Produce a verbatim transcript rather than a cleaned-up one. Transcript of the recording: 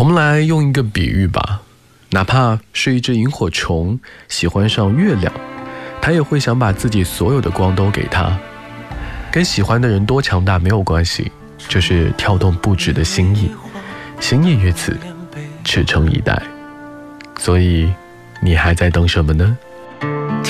我们来用一个比喻吧，哪怕是一只萤火虫喜欢上月亮，它也会想把自己所有的光都给它。跟喜欢的人多强大没有关系，就是跳动不止的心意，心意于此，赤诚以待。所以你还在等什么呢？